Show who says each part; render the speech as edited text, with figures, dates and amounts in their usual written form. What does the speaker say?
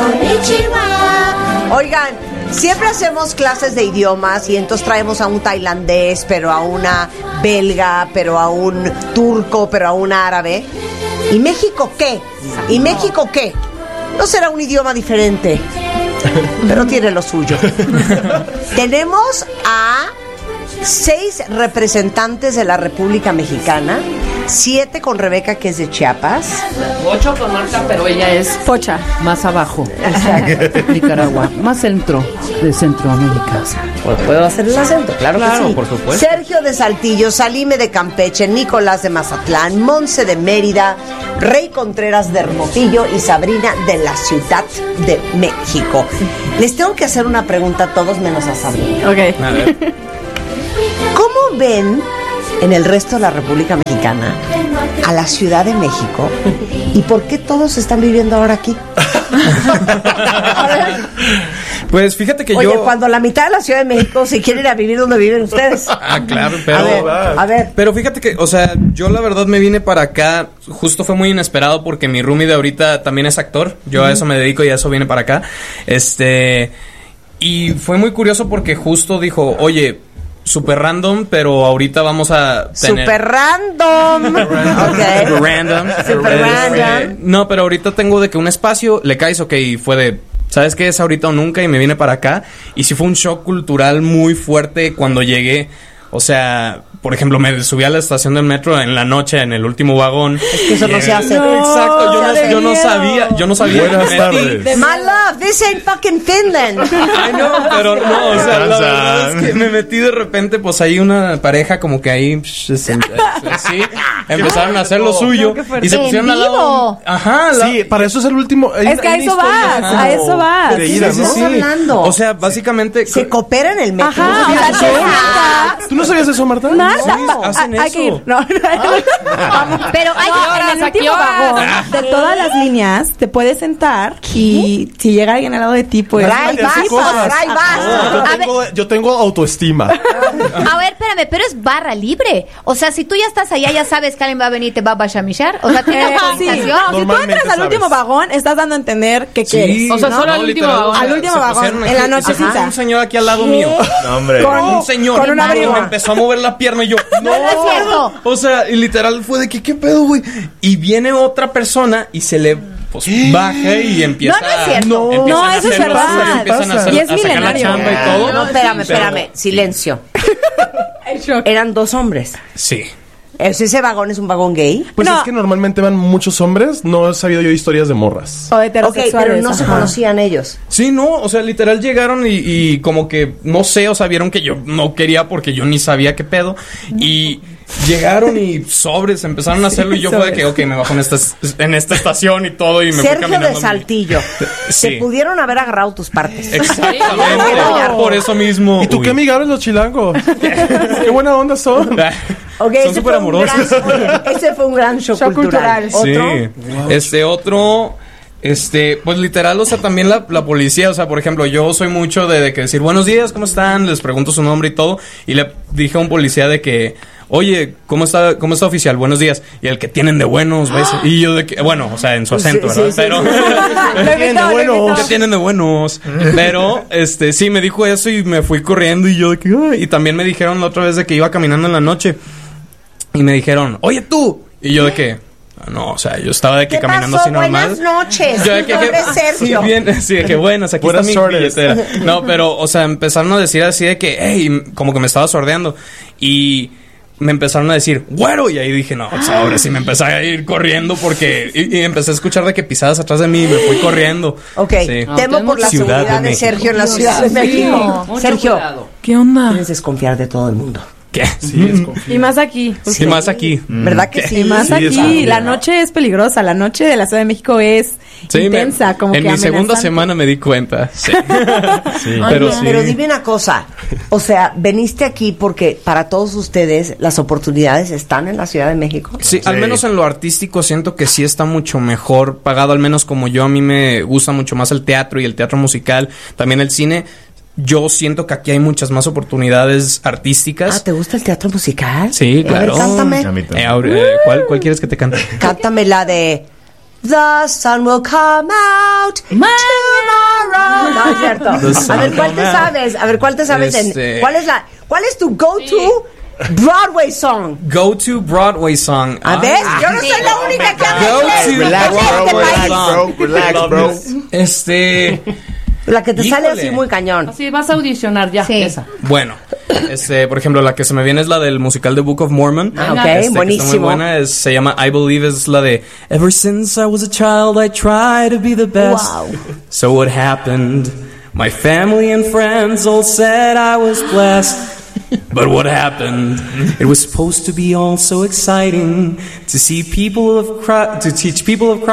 Speaker 1: Konnichiwa. Oigan, siempre hacemos clases de idiomas y entonces traemos a un tailandés, pero a una belga, pero a un turco, pero a un árabe. ¿Y México qué? ¿Y México qué? ¿No será un idioma diferente? Pero tiene lo suyo. Tenemos a 6 representantes de la República Mexicana, 7 con Rebeca, que es de Chiapas,
Speaker 2: 8 con Marta, pero ella es
Speaker 3: Pocha,
Speaker 2: más abajo. Nicaragua, más centro de Centroamérica.
Speaker 1: ¿Puedo hacer el acento? Claro que sí.
Speaker 4: Por supuesto.
Speaker 1: Sergio de Saltillo, Salime de Campeche, Nicolás de Mazatlán, Monse de Mérida, Rey Contreras de Hermosillo y Sabrina de la Ciudad de México. Les tengo que hacer una pregunta a todos menos a Sabrina.
Speaker 3: Ok.
Speaker 4: A ver.
Speaker 1: ¿Cómo ven en el resto de la República Mexicana a la Ciudad de México y por qué todos están viviendo ahora aquí?
Speaker 4: Pues fíjate que
Speaker 1: Oye,
Speaker 4: yo...
Speaker 1: cuando la mitad de la Ciudad de México se quiere ir a vivir donde viven ustedes.
Speaker 4: Ah, claro, pero...
Speaker 1: A ver.
Speaker 4: Pero fíjate que, o sea, yo la verdad me vine para acá, justo fue muy inesperado porque mi roomie de ahorita también es actor. Yo a eso me dedico y a eso vine para acá. Y fue muy curioso porque justo dijo, oye, super random, pero ahorita vamos a tener...
Speaker 1: Super random. Okay.
Speaker 4: Super random.
Speaker 1: Super random.
Speaker 4: No, pero ahorita tengo de que un espacio, le caes, ok, y fue de... ¿Sabes qué? Es ahorita o nunca y me vine para acá. Y sí fue un shock cultural muy fuerte cuando llegué. O sea, por ejemplo, me subí a la estación del metro en la noche, en el último vagón.
Speaker 1: Es que eso no se hace.
Speaker 4: Exacto, yo no sabía.
Speaker 5: Buenas tardes.
Speaker 1: My love, this ain't fucking Finland.
Speaker 4: Ay, no, pero no, o sea, la verdad es que me metí de repente, pues ahí una pareja como que ahí, sí, empezaron a hacer lo suyo y se pusieron al lado. Ajá,
Speaker 5: Sí, para eso es el último.
Speaker 3: Es que a eso vas, a eso vas.
Speaker 5: De ira,
Speaker 1: ¿De qué
Speaker 5: ¿no?
Speaker 1: estás hablando?
Speaker 4: O sea, básicamente...
Speaker 1: Se coopera en el metro.
Speaker 3: Ajá, o sea,
Speaker 5: ¿Tú no sabías eso, Marta?
Speaker 3: Marta,
Speaker 4: hacen
Speaker 3: hay que ir.
Speaker 4: eso.
Speaker 3: No.
Speaker 6: Pero hay
Speaker 3: En el último vagón de todas las líneas te puedes sentar y si llega alguien al lado de ti, pues...
Speaker 1: Ahí vas, ahí vas.
Speaker 5: Yo tengo autoestima.
Speaker 6: A ver, espérame, pero es barra libre. O sea, si tú ya estás allá, ya sabes que alguien va a venir y te va a bachamillar. O sea, tienes
Speaker 3: Sí,
Speaker 6: autorización.
Speaker 3: no, si tú
Speaker 5: Normalmente
Speaker 3: entras al
Speaker 5: sabes.
Speaker 3: último vagón, estás dando a entender que quieres.
Speaker 2: O sea, solo al último
Speaker 4: literal,
Speaker 2: vagón.
Speaker 3: Al último
Speaker 4: se
Speaker 3: vagón,
Speaker 4: pusieron
Speaker 3: en la
Speaker 4: aquí,
Speaker 3: nochecita.
Speaker 4: se puso un señor aquí al lado mío.
Speaker 5: No, hombre.
Speaker 4: Un señor
Speaker 3: con un abrigo.
Speaker 4: me empezó a mover la pierna y yo,
Speaker 6: No es cierto.
Speaker 4: O sea, y literal fue de que, ¿qué pedo, güey? Y viene otra persona y se le, pues, baja y empieza...
Speaker 6: No es cierto.
Speaker 3: No, eso es verdad.
Speaker 4: Empiezan a, hacer,
Speaker 3: Y es
Speaker 4: a sacar la
Speaker 3: milenario.
Speaker 4: chamba y todo.
Speaker 1: No, espérame. Silencio. Eran 2 hombres.
Speaker 4: Sí.
Speaker 1: ¿Ese vagón es un vagón gay?
Speaker 5: Pues
Speaker 3: No.
Speaker 5: es que normalmente van muchos hombres. No he sabido yo historias de morras.
Speaker 3: O
Speaker 1: Ok,
Speaker 3: heterosexuales.
Speaker 1: pero no se
Speaker 3: ajá.
Speaker 1: conocían ellos.
Speaker 4: Sí, no, o sea, literal llegaron y como que, no sé, o sea, vieron que yo no quería porque yo ni sabía qué pedo. Y llegaron y sobres, empezaron a hacerlo y yo fue de que, ok, me bajo en esta estación y todo y me fui
Speaker 1: Sergio
Speaker 4: caminando.
Speaker 1: de Saltillo.
Speaker 4: Sí.
Speaker 1: Te pudieron haber agarrado tus partes.
Speaker 4: Exactamente,
Speaker 1: No.
Speaker 4: por eso mismo.
Speaker 5: ¿Y tú qué amigables los chilangos? Qué buena onda son.
Speaker 1: Ok,
Speaker 4: Son
Speaker 1: ese
Speaker 4: súper
Speaker 1: fue un
Speaker 4: amorosos.
Speaker 1: ese fue un gran shock cultural.
Speaker 4: Sí.
Speaker 1: ¿Otro?
Speaker 4: Pues literal, o sea, también la policía, o sea, por ejemplo, yo soy mucho de que decir buenos días, ¿cómo están? Les pregunto su nombre y todo, y le dije a un policía de que, oye, ¿cómo está oficial? Buenos días. Y el que tienen de buenos, ¿ves? Y yo de que, bueno, o sea, en su acento,
Speaker 1: Sí,
Speaker 4: ¿verdad?
Speaker 1: sí,
Speaker 4: Pero ¿qué tienen de buenos? Pero, sí, me dijo eso y me fui corriendo y yo de que, ay. Y también me dijeron la otra vez de que iba caminando en la noche y me dijeron, oye, tú. Y yo de que, no, o sea, yo estaba de que
Speaker 1: ¿Qué
Speaker 4: caminando
Speaker 1: pasó?
Speaker 4: así normal.
Speaker 1: Buenas noches.
Speaker 4: Yo de que,
Speaker 1: Mi nombre es Sergio.
Speaker 4: sí, bien, sí, de que buenas, aquí
Speaker 5: Buenas
Speaker 4: está mi
Speaker 5: sordes.
Speaker 4: billetera. No, pero, o sea, empezaron a decir así de que, hey, como que me estaba sordeando. Y me empezaron a decir, güero. Y ahí dije, no, pues ahora sí me empecé a ir corriendo porque... Y empecé a escuchar de que pisadas atrás de mí y me fui corriendo.
Speaker 1: Ok,
Speaker 4: Sí.
Speaker 1: temo por la
Speaker 4: Ciudad de
Speaker 1: seguridad de
Speaker 4: México.
Speaker 1: Sergio en la Ciudad de México.
Speaker 2: Mucho
Speaker 1: Sergio,
Speaker 2: cuidado.
Speaker 3: ¿Qué onda?
Speaker 1: tienes que desconfiar de todo el mundo.
Speaker 4: ¿Qué?
Speaker 5: Sí, es confío.
Speaker 3: Y más aquí.
Speaker 4: Sí, más aquí.
Speaker 1: ¿Verdad que sí?
Speaker 3: Y más
Speaker 5: Sí, es
Speaker 3: aquí.
Speaker 5: confío.
Speaker 3: La noche es peligrosa. La noche de la Ciudad de México es
Speaker 4: Sí,
Speaker 3: intensa. Como
Speaker 4: en
Speaker 3: que
Speaker 4: mi segunda
Speaker 3: amenazante.
Speaker 4: semana me di cuenta. Sí.
Speaker 5: Sí.
Speaker 4: Pero
Speaker 1: Oye,
Speaker 4: sí.
Speaker 1: pero dime una cosa, o sea, veniste aquí porque para todos ustedes las oportunidades están en la Ciudad de México.
Speaker 4: Sí, al menos en lo artístico siento que sí está mucho mejor pagado, al menos como yo, a mí me gusta mucho más el teatro y el teatro musical, también el cine. Yo siento que aquí hay muchas más oportunidades artísticas.
Speaker 1: Ah, ¿te gusta el teatro musical?
Speaker 4: Sí,
Speaker 1: A ver,
Speaker 4: claro.
Speaker 1: cántame.
Speaker 5: A mí también.
Speaker 4: ¿Cuál quieres que te cante?
Speaker 1: Cántame la de The sun will come out No, es cierto. A ver, ¿cuál te sabes? A ver, ¿cuál te sabes? ¿Cuál es tu go-to Broadway song?
Speaker 4: Go-to Broadway song.
Speaker 1: A ver, yo no soy la única que habla inglés.
Speaker 5: Relax, bro.
Speaker 1: La que te sale
Speaker 4: Híjole.
Speaker 1: así muy cañón.
Speaker 2: Así vas a audicionar ya.
Speaker 6: Sí.
Speaker 2: Esa.
Speaker 4: Bueno, por ejemplo, la que se me viene es la del musical de Book of Mormon.
Speaker 1: Ah, ok,
Speaker 4: Que está muy
Speaker 1: buenísimo.
Speaker 4: buena, se llama I Believe, es la de Ever since I was a child I tried to be the best.
Speaker 1: Wow.
Speaker 4: So what happened? My family and friends all said I was blessed. But what happened? It was supposed to be all so exciting to see people of Christ, to teach people of Christ